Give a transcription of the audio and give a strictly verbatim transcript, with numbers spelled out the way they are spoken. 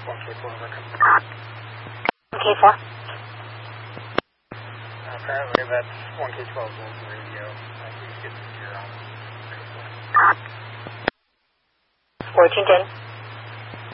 one K four, over. one K four. Apparently that's one K twelve Golden Radio. Uh, please get the gear on. fourteen ten.